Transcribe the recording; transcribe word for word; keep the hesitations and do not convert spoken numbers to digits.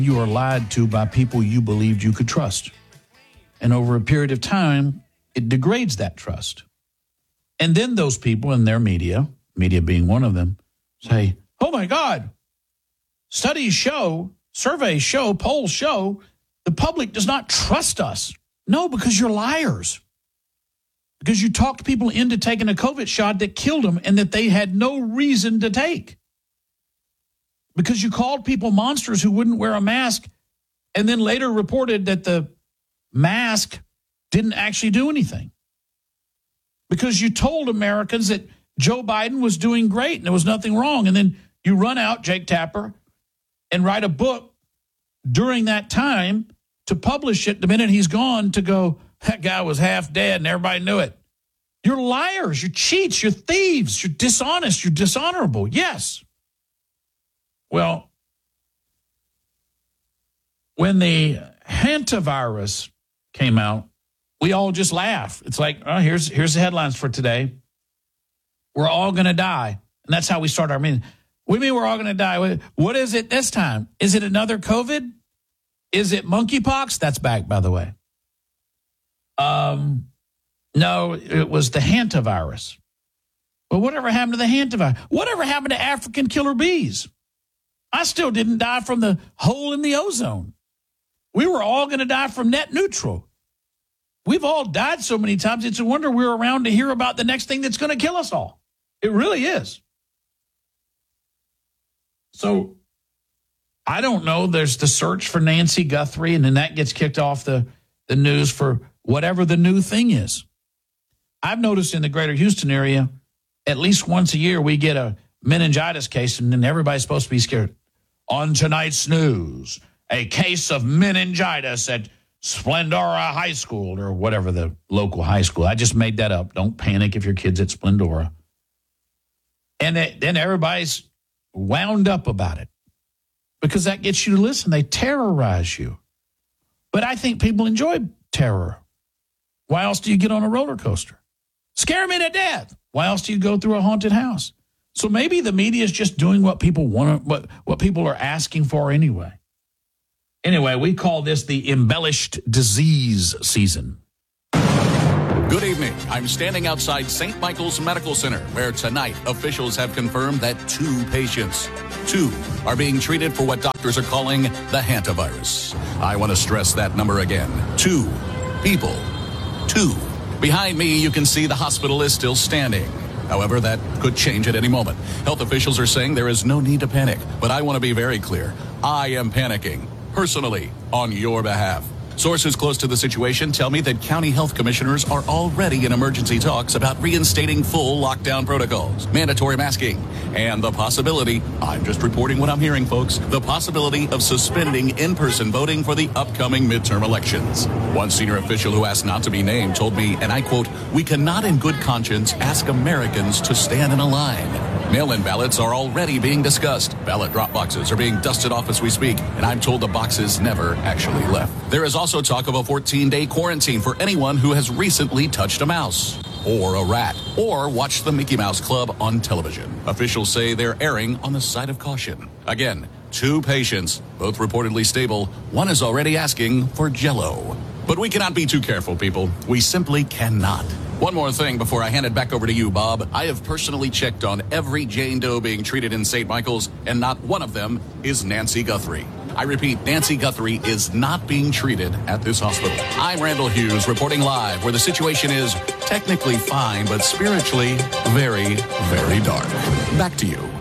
You are lied to by people you believed you could trust. And over a period of time, it degrades that trust. And then those people in their media, media being one of them, say, oh my God, studies show, surveys show, polls show, the public does not trust us. No, because you're liars. Because you talked people into taking a COVID shot that killed them and that they had no reason to take. Because you called people monsters who wouldn't wear a mask and then later reported that the mask didn't actually do anything. Because you told Americans that Joe Biden was doing great and there was nothing wrong. And then you run out, Jake Tapper, and write a book during that time to publish it the minute he's gone to go, that guy was half dead and everybody knew it. You're liars, you're cheats, you're thieves, you're dishonest, you're dishonorable. Yes. Well, when the hantavirus came out, we all just laugh. It's like, oh, here's here's the headlines for today. We're all going to die. And that's how we start our meeting. We mean we're all going to die. What is it this time? Is it another COVID? Is it monkeypox? That's back, by the way. Um, no, it was the hantavirus. Well, whatever happened to the hantavirus? Whatever happened to African killer bees? I still didn't die from the hole in the ozone. We were all going to die from net neutral. We've all died so many times, it's a wonder we're around to hear about the next thing that's going to kill us all. It really is. So I don't know. There's the search for Nancy Guthrie, and then that gets kicked off the, the news for whatever the new thing is. I've noticed in the greater Houston area, at least once a year, we get a meningitis case, and then everybody's supposed to be scared. On tonight's news, a case of meningitis at Splendora High School, or whatever the local high school. I just made that up. Don't panic if your kid's at Splendora. And it, then everybody's wound up about it because that gets you to listen. They terrorize you. But I think people enjoy terror. Why else do you get on a roller coaster? Scare me to death. Why else do you go through a haunted house? So maybe the media is just doing what people want, what, what people are asking for anyway. Anyway, we call this the embellished disease season. Good evening. I'm standing outside Saint Michael's Medical Center, where tonight officials have confirmed that two patients, two, are being treated for what doctors are calling the hantavirus. I want to stress that number again. Two people. Two. Behind me, you can see the hospital is still standing. However, that could change at any moment. Health officials are saying there is no need to panic, but I want to be very clear. I am panicking. Personally, on your behalf. Sources close to the situation tell me that county health commissioners are already in emergency talks about reinstating full lockdown protocols, mandatory masking, and the possibility, I'm just reporting what I'm hearing, folks, the possibility of suspending in-person voting for the upcoming midterm elections. One senior official who asked not to be named told me, and I quote, "We cannot in good conscience ask Americans to stand in a line." Mail-in ballots are already being discussed. Ballot drop boxes are being dusted off as we speak, and I'm told the boxes never actually left. There is also talk of a fourteen-day quarantine for anyone who has recently touched a mouse or a rat or watched the Mickey Mouse Club on television. Officials say they're erring on the side of caution. Again, two patients, both reportedly stable. One is already asking for Jell-O. But we cannot be too careful, people. We simply cannot. One more thing before I hand it back over to you, Bob. I have personally checked on every Jane Doe being treated in Saint Michael's, and not one of them is Nancy Guthrie. I repeat, Nancy Guthrie is not being treated at this hospital. I'm Randall Hughes reporting live where the situation is technically fine, but spiritually very, very dark. Back to you.